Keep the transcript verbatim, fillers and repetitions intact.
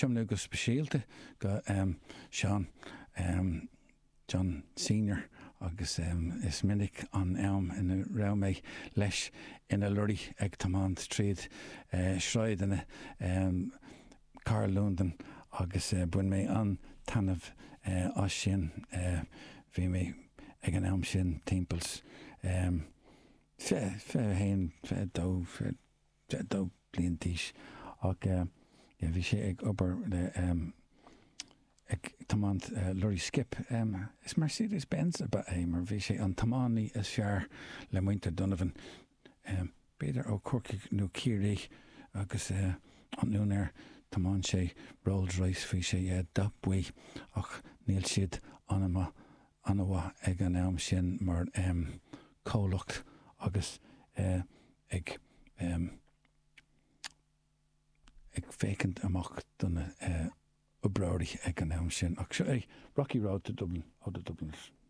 teamnú go spéisialta go um, Sean um, John Senior agus um, is minic an am in ra méid leis ina lurí ag tamán tríd uh, sráid ina um, Carl London agus uh, buin mé an tanmh uh, as sin uh, bhí mé ag an am sin timpels um, fe fe héin fe dó fe dó blian tíis ag uh, yeah, bhí sé ag obair le um, ag tamán uh, lurí skip um, is Mercedes Benz ba é mar bhí sé an tamánaí is fear le muinte Donovan um, beidir ó Corcaigh nó Ciarí agus uh, an núnar tamán sé Rolls Royce fhí sé uh, dapbuí ach níl siad anama anamha ag an am sin mar um, cólacht agus uh, ag um, ag fécint amach donna uh, O'Brody ag an am sin ach sé Rocky Road to Dublin ó de Dubliners.